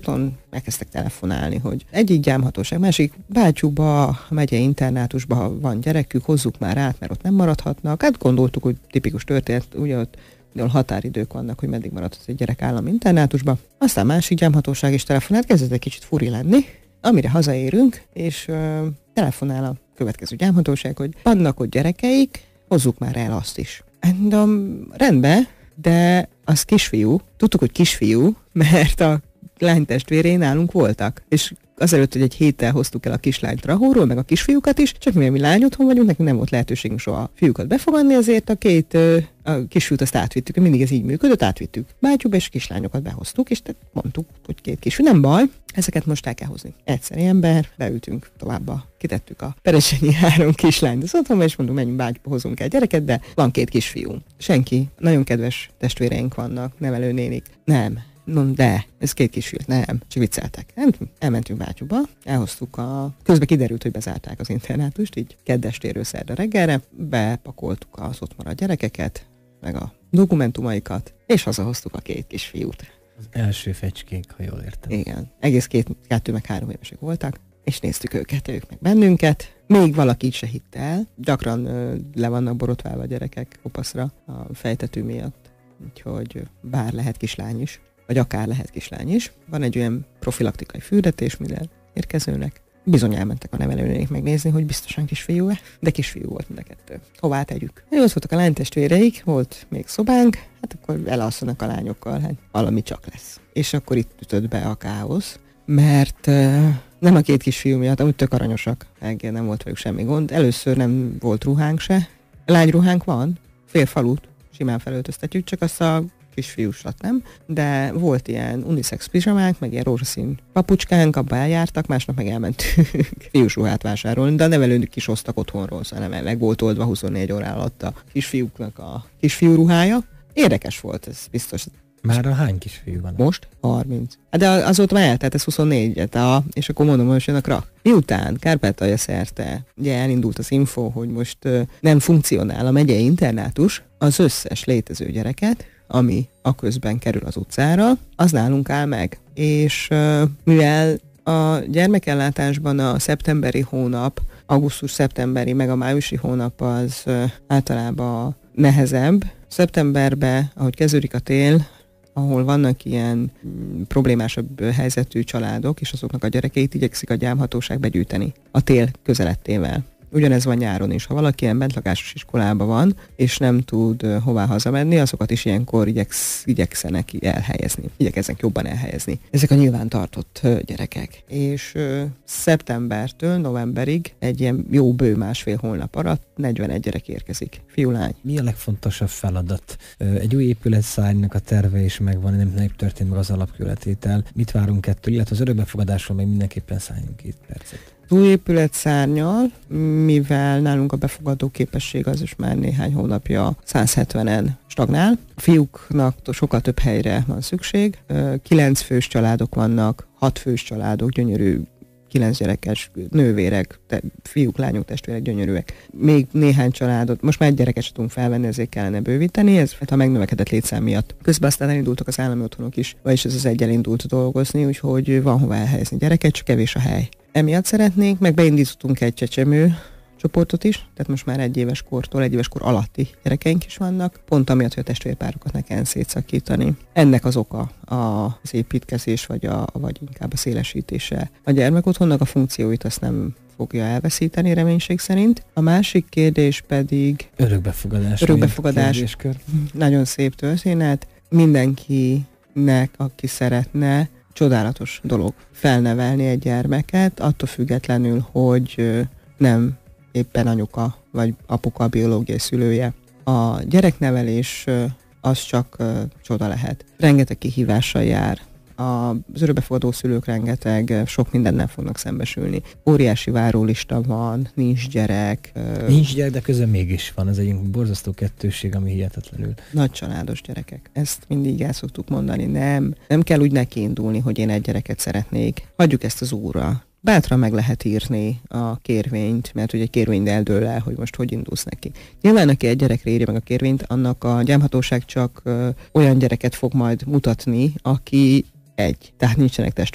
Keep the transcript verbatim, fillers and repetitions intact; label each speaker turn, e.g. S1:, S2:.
S1: folyton elkezdtek telefonálni, hogy egyik gyámhatóság, másik bátyúba, megyei internátusba van gyerekük, hozzuk már át, mert ott nem maradhatnak. Hát gondoltuk, hogy tipikus történet, ugye ott határidők vannak, hogy meddig maradhat egy gyerek állami internátusba. Aztán másik gyámhatóság is telefonált, kezdett egy kicsit furi lenni, amire hazaérünk, és uh, telefonál a következő gyámhatóság, hogy vannak ott gyerekeik, hozzuk már el azt is. Mondom, rendben, de az kisfiú, tudtuk, hogy kisfiú, mert a lánytestvérei nálunk voltak, és azelőtt, hogy egy héttel hoztuk el a kislányt Rahóról, meg a kisfiúkat is, csak mivel mi lány otthon vagyunk, nekünk nem volt lehetőségünk soha a fiúkat befogadni, ezért a két a kisfiút azt átvittük, mindig ez így működött, átvittük bátyúba, és kislányokat behoztuk, és tehát mondtuk, hogy két kisfiú, nem baj, ezeket most el kell hozni. Egyszerű ember, beültünk továbbba, kitettük a Peresenyi három kislányt az otthonba, és mondunk, menjünk bátyúba, hozunk egy gyereket, de van két kisfiú. Senki, nagyon kedves testvéreink vannak, nevelőnénik. Nem. No, de, ez két kisfiú, nem, csak vicceltek. Elmentünk bátyúba, elhoztuk a... Közben kiderült, hogy bezárták az internátust, így keddestéről szerda reggelre, bepakoltuk az ott maradt gyerekeket, meg a dokumentumaikat, és hazahoztuk a két kisfiút.
S2: Az első fecskék, ha jól értem.
S1: Igen, egész két, kettő meg három évesek voltak, és néztük őket, ők meg bennünket. Még valaki így se hitte el, gyakran ö, le vannak borotválva a gyerekek kopaszra a fejtető miatt, úgyhogy bár lehet kislány is, vagy akár lehet kislány is. Van egy olyan profilaktikai fürdetés minden érkezőnek. Bizony elmentek a nevelőnék megnézni, hogy biztosan kisfiú-e, de kisfiú volt mind a kettő. Hová tegyük? Jó, ott voltak a lánytestvéreik, volt még szobánk, hát akkor elalszanak a lányokkal, hát valami csak lesz. És akkor itt ütött be a káosz, mert uh, nem a két kisfiú miatt, amúgy tök aranyosak, engem nem volt velük semmi gond. Először nem volt ruhánk se. Lányruhánk van, fél falut, simán felöltöztetjük, csak azt a kisfiúsat nem, de volt ilyen unisex pizsamánk, meg ilyen rózsaszín papucskánk, abba eljártak, másnap meg elmentünk fiús ruhát vásárolni, de a nevelőnök is hoztak otthonról, szóval nem meg volt oldva huszonnégy óra alatt a kisfiúknak a kisfiú ruhája. Érdekes volt, ez biztos.
S2: Már a hány kisfiú van?
S1: Most? harminc. De azóta már eltelt, ez huszonnégy, a, és akkor mondom, hogy jönnek rak. Miután Kárpátalja szerte ugye elindult az info, hogy most uh, nem funkcionál a megyei internátus, az összes létező gyereket, ami aközben kerül az utcára, az nálunk áll meg. És uh, mivel a gyermekellátásban a szeptemberi hónap, augusztus-szeptemberi, meg a májusi hónap az uh, általában nehezebb. Szeptemberben, ahogy kezdődik a tél, ahol vannak ilyen mm, problémásabb helyzetű családok, és azoknak a gyerekeit igyekszik a gyámhatóság begyűjteni a tél közelettével. Ugyanez van nyáron is. Ha valaki ilyen bentlakásos iskolában van, és nem tud uh, hová hazamenni, azokat is ilyenkor igyeksz, igyekszenek elhelyezni. Igyekeznek jobban elhelyezni. Ezek a nyilván tartott uh, gyerekek. És uh, szeptembertől novemberig egy ilyen jó bő másfél hónap alatt negyvenegy gyerek érkezik. Fiú-lány.
S2: Mi a legfontosabb feladat? Egy új épületszárnynak a terve is megvan, nem, nem történt meg az alapkőletétel. Mit várunk ettől? Illetve az örökbefogadásról még mindenképpen szálljunk két percet.
S1: Az új épület szárnyal, mivel nálunk a befogadó képesség az is már néhány hónapja száz hetvenen stagnál. A fiúknak sokkal több helyre van szükség. Kilenc fős családok vannak, hat fős családok, gyönyörű, kilenc gyerekes nővérek, te, fiúk, lányok, testvérek, gyönyörűek. Még néhány családot, most már egy gyereket sem tudunk felvenni, ezért kellene bővíteni, ez a megnövekedett létszám miatt. Közben aztán elindultak az állami otthonok is, vagyis ez az egy elindult dolgozni, úgyhogy van hova elhelyezni gyereket, csak kevés a hely. Emiatt szeretnénk, meg beindítottunk egy csecsemő csoportot is, tehát most már egy éves kortól, egy éves kor alatti gyerekeink is vannak, pont amiatt, hogy a testvérpárokat ne kell szétszakítani. Ennek az oka az építkezés, vagy, a, vagy inkább a szélesítése. A gyermekotthonnak a funkcióit azt nem fogja elveszíteni reménység szerint. A másik kérdés pedig...
S2: Örökbefogadás.
S1: Örökbefogadás. Nagyon szép történet. Mindenkinek, aki szeretne, csodálatos dolog felnevelni egy gyermeket, attól függetlenül, hogy nem éppen anyuka vagy apuka a biológiai szülője. A gyereknevelés az csak csoda lehet. Rengeteg kihívással jár. Az örökbefogadó szülők rengeteg, sok mindennel fognak szembesülni. Óriási várólista van, nincs gyerek.
S2: Nincs gyerek, de közben mégis van. Ez egy borzasztó kettősség, ami hihetetlenül.
S1: Nagy családos gyerekek. Ezt mindig el szoktuk mondani. Nem, nem kell úgy nekiindulni, hogy én egy gyereket szeretnék. Hagyjuk ezt az úrra. Bátran meg lehet írni a kérvényt, mert ugye kérvényt eldől el, hogy most hogy indulsz neki. Nyilván, aki egy gyerekre írja meg a kérvényt, annak a gyámhatóság csak ö, olyan gyereket fog majd mutatni, aki egy. Tehát nincsenek testvérek.